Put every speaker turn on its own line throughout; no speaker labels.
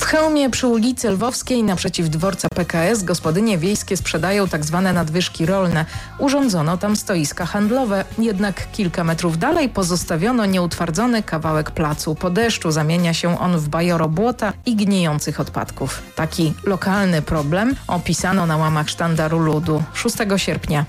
Chełmie przy ulicy Lwowskiej naprzeciw dworca PKS gospodynie wiejskie sprzedają tak zwane nadwyżki rolne. Urządzono tam stoiska handlowe, jednak kilka metrów dalej pozostawiono nieutwardzony kawałek placu. Po deszczu zamienia się on w bajoro błota i gnijących odpadków. Taki lokalny problem opisano na łamach Sztandaru Ludu 6 sierpnia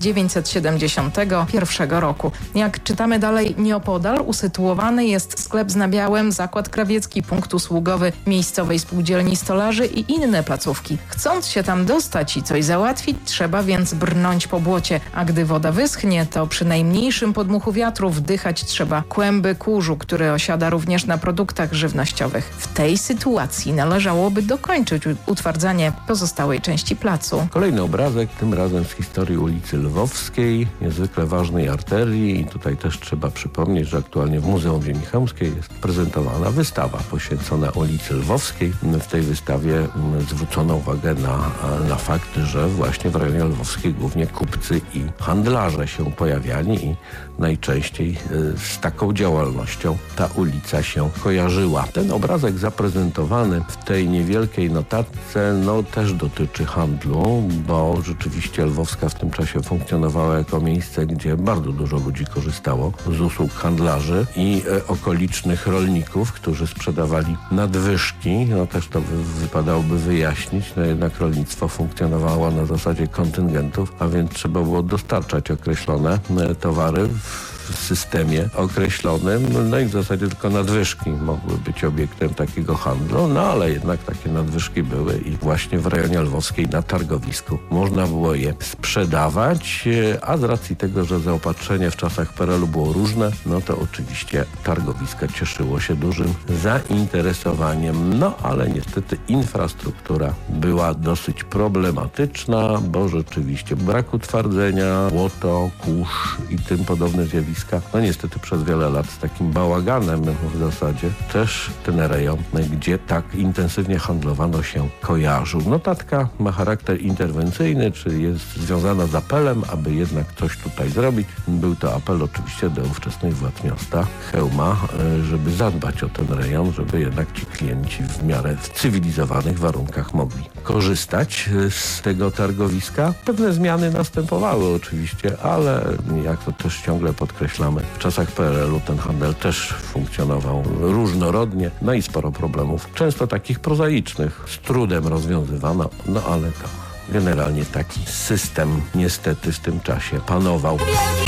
1971 roku. Jak czytamy dalej, nieopodal usytuowany jest sklep z nabiałem, zakład krawiecki, punkt usługowy miejscowej spółdzielni stolarzy i inne placówki. Chcąc się tam dostać i coś załatwić, trzeba więc brnąć po błocie, a gdy woda wyschnie, to przy najmniejszym podmuchu wiatru wdychać trzeba kłęby kurzu, który osiada również na produktach żywnościowych. W tej sytuacji należałoby dokończyć utwardzanie pozostałej części placu.
Kolejny obrazek, tym razem z historii ulicy Lwowskiej, niezwykle ważnej arterii, i tutaj też trzeba przypomnieć, że aktualnie w Muzeum Ziemi Chełmskiej jest prezentowana wystawa poświęcona ulicy Lwowskiej. W tej wystawie zwrócono uwagę na fakt, że właśnie w rejonie lwowskiej głównie kupcy i handlarze się pojawiali i najczęściej z taką działalnością ta ulica się kojarzyła. Ten obrazek zaprezentowany w tej niewielkiej notatce też dotyczy handlu, bo rzeczywiście Lwowska w tym czasie funkcjonowała jako miejsce, gdzie bardzo dużo ludzi korzystało z usług handlarzy i okolicznych rolników, którzy sprzedawali nadwyżki. Też to wypadałoby wyjaśnić, jednak rolnictwo funkcjonowało na zasadzie kontyngentów, a więc trzeba było dostarczać określone towary w systemie określonym, i w zasadzie tylko nadwyżki mogły być obiektem takiego handlu, ale jednak takie nadwyżki były i właśnie w rejonie lwowskiej na targowisku można było je sprzedawać, a z racji tego, że zaopatrzenie w czasach PRL-u było różne, to oczywiście targowisko cieszyło się dużym zainteresowaniem, ale niestety infrastruktura była dosyć problematyczna, bo rzeczywiście brak utwardzenia, błoto, kurz i tym podobne zjawiska niestety przez wiele lat z takim bałaganem w zasadzie też ten rejon, gdzie tak intensywnie handlowano, się kojarzył. Notatka ma charakter interwencyjny, czyli jest związana z apelem, aby jednak coś tutaj zrobić. Był to apel oczywiście do ówczesnych władz miasta Chełma, żeby zadbać o ten rejon, żeby jednak ci klienci w miarę w cywilizowanych warunkach mogli korzystać z tego targowiska. Pewne zmiany następowały oczywiście, ale jak to też ciągle podkreślamy, w czasach PRL-u ten handel też funkcjonował różnorodnie, i sporo problemów, często takich prozaicznych, z trudem rozwiązywano, ale to generalnie taki system niestety w tym czasie panował.